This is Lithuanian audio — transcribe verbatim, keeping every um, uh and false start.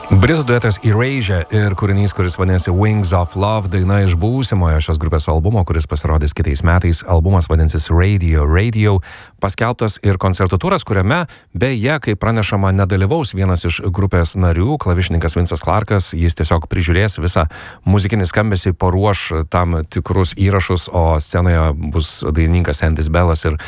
Britų duetas Erasure ir kūrinys, kuris vadinasi Wings of Love, daina iš būsimojo šios grupės albumo, kuris pasirodys kitais metais. Albumas vadinsis Radio. Radio paskelbtas ir koncertų turas, kuriame beje, kaip pranešama, nedalyvaus vienas iš grupės narių, klavišininkas Vincas Clarkas. Jis tiesiog prižiūrės visą muzikinį skambesį, paruoš tam tikrus įrašus, o scenoje bus dainininkas Andys Bellas ir